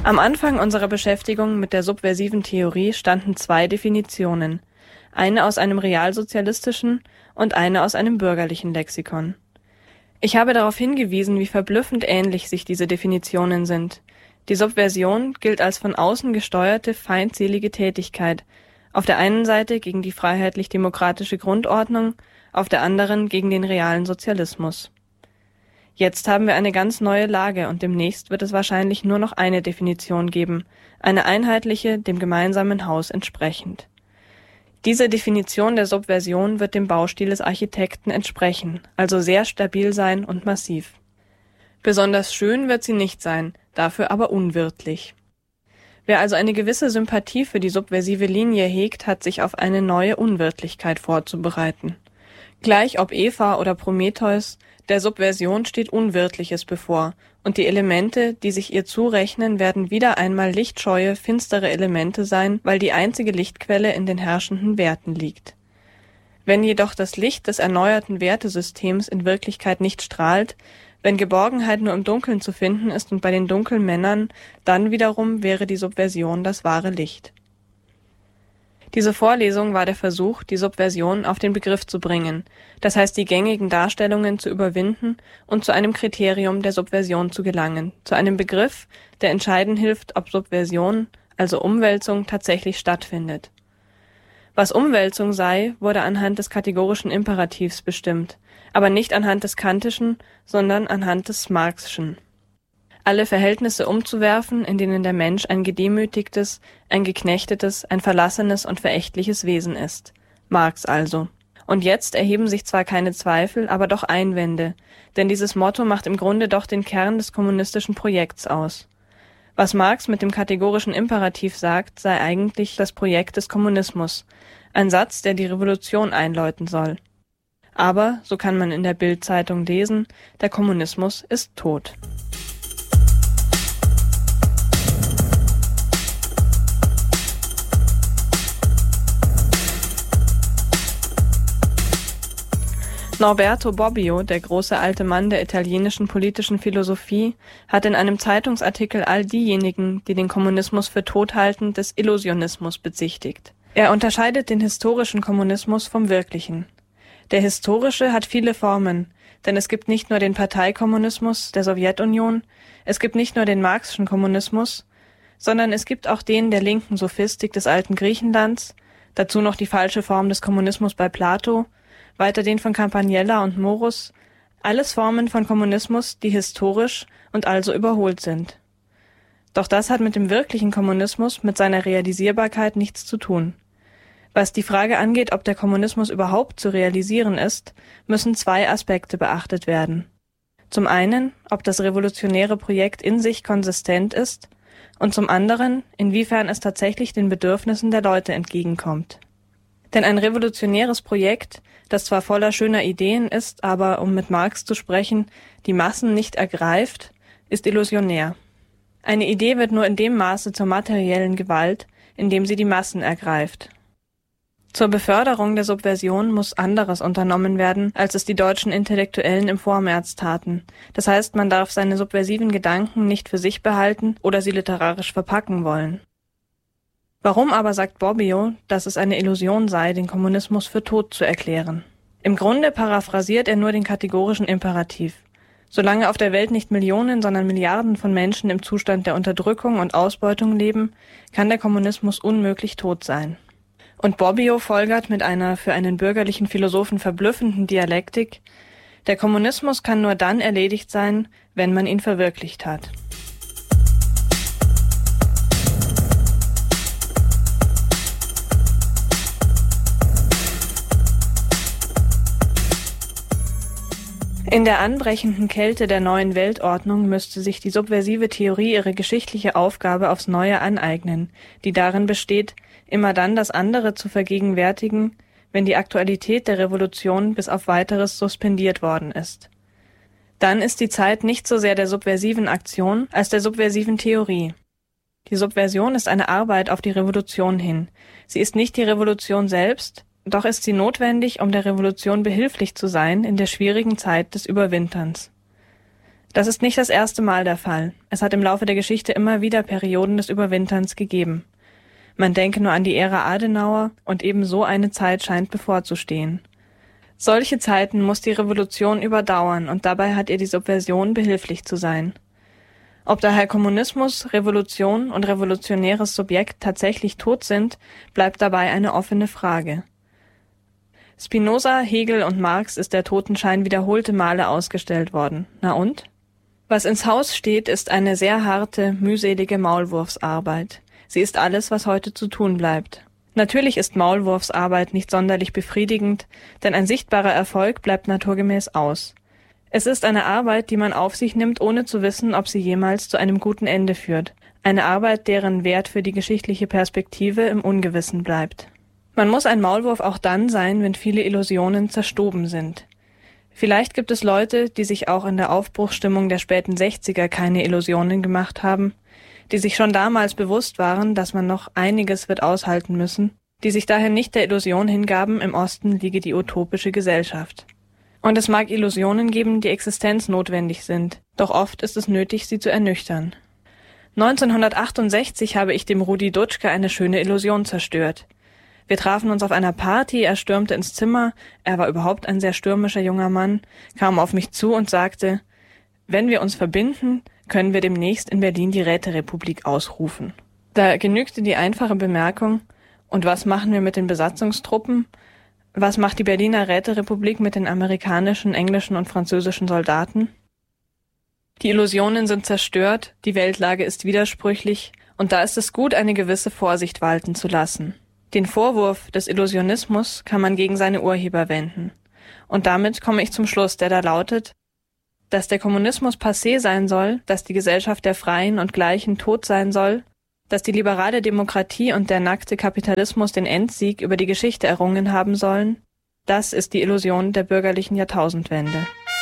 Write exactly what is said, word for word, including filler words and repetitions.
Am Anfang unserer Beschäftigung mit der subversiven Theorie standen zwei Definitionen, eine aus einem realsozialistischen und eine aus einem bürgerlichen Lexikon. Ich habe darauf hingewiesen, wie verblüffend ähnlich sich diese Definitionen sind. Die Subversion gilt als von außen gesteuerte, feindselige Tätigkeit, auf der einen Seite gegen die freiheitlich-demokratische Grundordnung, auf der anderen gegen den realen Sozialismus. Jetzt haben wir eine ganz neue Lage und demnächst wird es wahrscheinlich nur noch eine Definition geben, eine einheitliche, dem gemeinsamen Haus entsprechend. Diese Definition der Subversion wird dem Baustil des Architekten entsprechen, also sehr stabil sein und massiv. Besonders schön wird sie nicht sein, dafür aber unwirtlich. Wer also eine gewisse Sympathie für die subversive Linie hegt, hat sich auf eine neue Unwirtlichkeit vorzubereiten. Gleich ob Eva oder Prometheus, der Subversion steht Unwirtliches bevor, und die Elemente, die sich ihr zurechnen, werden wieder einmal lichtscheue, finstere Elemente sein, weil die einzige Lichtquelle in den herrschenden Werten liegt. Wenn jedoch das Licht des erneuerten Wertesystems in Wirklichkeit nicht strahlt, wenn Geborgenheit nur im Dunkeln zu finden ist und bei den dunklen Männern, dann wiederum wäre die Subversion das wahre Licht. Diese Vorlesung war der Versuch, die Subversion auf den Begriff zu bringen, das heißt die gängigen Darstellungen zu überwinden und zu einem Kriterium der Subversion zu gelangen, zu einem Begriff, der entscheiden hilft, ob Subversion, also Umwälzung, tatsächlich stattfindet. Was Umwälzung sei, wurde anhand des kategorischen Imperativs bestimmt, aber nicht anhand des Kantischen, sondern anhand des Marxschen. Alle Verhältnisse umzuwerfen, in denen der Mensch ein gedemütigtes, ein geknechtetes, ein verlassenes und verächtliches Wesen ist. Marx also. Und jetzt erheben sich zwar keine Zweifel, aber doch Einwände, denn dieses Motto macht im Grunde doch den Kern des kommunistischen Projekts aus. Was Marx mit dem kategorischen Imperativ sagt, sei eigentlich das Projekt des Kommunismus, ein Satz, der die Revolution einläuten soll. Aber, so kann man in der Bild-Zeitung lesen, der Kommunismus ist tot. Norberto Bobbio, der große alte Mann der italienischen politischen Philosophie, hat in einem Zeitungsartikel all diejenigen, die den Kommunismus für tot halten, des Illusionismus bezichtigt. Er unterscheidet den historischen Kommunismus vom wirklichen. Der historische hat viele Formen, denn es gibt nicht nur den Parteikommunismus der Sowjetunion, es gibt nicht nur den Marxischen Kommunismus, sondern es gibt auch den der linken Sophistik des alten Griechenlands, dazu noch die falsche Form des Kommunismus bei Plato, weiter den von Campanella und Morus, alles Formen von Kommunismus, die historisch und also überholt sind. Doch das hat mit dem wirklichen Kommunismus, mit seiner Realisierbarkeit nichts zu tun. Was die Frage angeht, ob der Kommunismus überhaupt zu realisieren ist, müssen zwei Aspekte beachtet werden. Zum einen, ob das revolutionäre Projekt in sich konsistent ist, und zum anderen, inwiefern es tatsächlich den Bedürfnissen der Leute entgegenkommt. Denn ein revolutionäres Projekt, das zwar voller schöner Ideen ist, aber, um mit Marx zu sprechen, die Massen nicht ergreift, ist illusionär. Eine Idee wird nur in dem Maße zur materiellen Gewalt, in dem sie die Massen ergreift. Zur Beförderung der Subversion muss anderes unternommen werden, als es die deutschen Intellektuellen im Vormärz taten. Das heißt, man darf seine subversiven Gedanken nicht für sich behalten oder sie literarisch verpacken wollen. Warum aber sagt Bobbio, dass es eine Illusion sei, den Kommunismus für tot zu erklären? Im Grunde paraphrasiert er nur den kategorischen Imperativ. Solange auf der Welt nicht Millionen, sondern Milliarden von Menschen im Zustand der Unterdrückung und Ausbeutung leben, kann der Kommunismus unmöglich tot sein. Und Bobbio folgert mit einer für einen bürgerlichen Philosophen verblüffenden Dialektik: Der Kommunismus kann nur dann erledigt sein, wenn man ihn verwirklicht hat. In der anbrechenden Kälte der neuen Weltordnung müsste sich die subversive Theorie ihre geschichtliche Aufgabe aufs Neue aneignen, die darin besteht, immer dann das andere zu vergegenwärtigen, wenn die Aktualität der Revolution bis auf Weiteres suspendiert worden ist. Dann ist die Zeit nicht so sehr der subversiven Aktion als der subversiven Theorie. Die Subversion ist eine Arbeit auf die Revolution hin. Sie ist nicht die Revolution selbst, doch ist sie notwendig, um der Revolution behilflich zu sein in der schwierigen Zeit des Überwinterns. Das ist nicht das erste Mal der Fall. Es hat im Laufe der Geschichte immer wieder Perioden des Überwinterns gegeben. Man denke nur an die Ära Adenauer, und eben so eine Zeit scheint bevorzustehen. Solche Zeiten muss die Revolution überdauern, und dabei hat ihr die Subversion behilflich zu sein. Ob daher Kommunismus, Revolution und revolutionäres Subjekt tatsächlich tot sind, bleibt dabei eine offene Frage. Spinoza, Hegel und Marx ist der Totenschein wiederholte Male ausgestellt worden. Na und? Was ins Haus steht, ist eine sehr harte, mühselige Maulwurfsarbeit. Sie ist alles, was heute zu tun bleibt. Natürlich ist Maulwurfsarbeit nicht sonderlich befriedigend, denn ein sichtbarer Erfolg bleibt naturgemäß aus. Es ist eine Arbeit, die man auf sich nimmt, ohne zu wissen, ob sie jemals zu einem guten Ende führt. Eine Arbeit, deren Wert für die geschichtliche Perspektive im Ungewissen bleibt. Man muss ein Maulwurf auch dann sein, wenn viele Illusionen zerstoben sind. Vielleicht gibt es Leute, die sich auch in der Aufbruchsstimmung der späten Sechziger keine Illusionen gemacht haben, die sich schon damals bewusst waren, dass man noch einiges wird aushalten müssen, die sich daher nicht der Illusion hingaben, im Osten liege die utopische Gesellschaft. Und es mag Illusionen geben, die existenznotwendig sind, doch oft ist es nötig, sie zu ernüchtern. neunzehnhundertachtundsechzig habe ich dem Rudi Dutschke eine schöne Illusion zerstört. Wir trafen uns auf einer Party, er stürmte ins Zimmer, er war überhaupt ein sehr stürmischer junger Mann, kam auf mich zu und sagte, wenn wir uns verbinden, können wir demnächst in Berlin die Räterepublik ausrufen. Da genügte die einfache Bemerkung, und was machen wir mit den Besatzungstruppen? Was macht die Berliner Räterepublik mit den amerikanischen, englischen und französischen Soldaten? Die Illusionen sind zerstört, die Weltlage ist widersprüchlich, und da ist es gut, eine gewisse Vorsicht walten zu lassen. Den Vorwurf des Illusionismus kann man gegen seine Urheber wenden. Und damit komme ich zum Schluss, der da lautet, dass der Kommunismus passé sein soll, dass die Gesellschaft der Freien und Gleichen tot sein soll, dass die liberale Demokratie und der nackte Kapitalismus den Endsieg über die Geschichte errungen haben sollen, das ist die Illusion der bürgerlichen Jahrtausendwende.